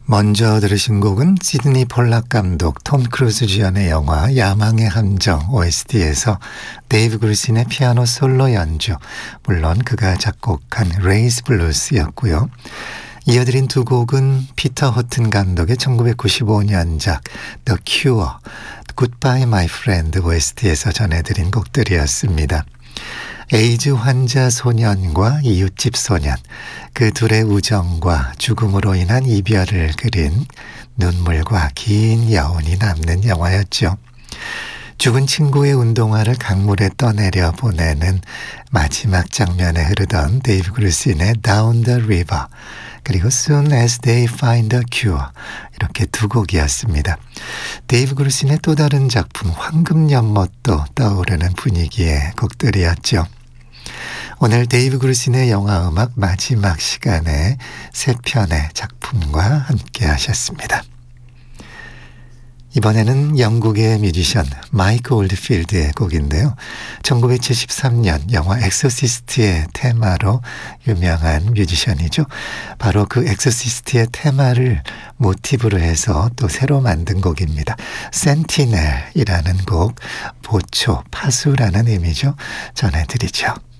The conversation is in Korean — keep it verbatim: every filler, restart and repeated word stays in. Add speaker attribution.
Speaker 1: 먼저 들으신 곡은 시드니 폴락 감독, 톰 크루즈 주연의 영화 야망의 함정 오에스티에서 데이브 그루신의 피아노 솔로 연주, 물론 그가 작곡한 레이스 블루스였고요. 이어드린 두 곡은 피터 허튼 감독의 천구백구십오 년작 The Cure, Goodbye My Friend 오에스티에서 전해드린 곡들이었습니다. 에이즈 환자 소년과 이웃집 소년, 그 둘의 우정과 죽음으로 인한 이별을 그린 눈물과 긴 여운이 남는 영화였죠. 죽은 친구의 운동화를 강물에 떠내려 보내는 마지막 장면에 흐르던 데이브 그루신의 Down the River, 그리고 Soon as they find a cure, 이렇게 두 곡이었습니다. 데이브 그루신의 또 다른 작품 황금연못도 떠오르는 분위기의 곡들이었죠. 오늘 데이브 그루신의 영화음악 마지막 시간에 세 편의 작품과 함께 하셨습니다. 이번에는 영국의 뮤지션 마이크 올드필드의 곡인데요. 천구백칠십삼 년 영화 엑소시스트의 테마로 유명한 뮤지션이죠. 바로 그 엑소시스트의 테마를 모티브로 해서 또 새로 만든 곡입니다. 센티넬이라는 곡, 보초, 파수라는 의미죠. 전해드리죠.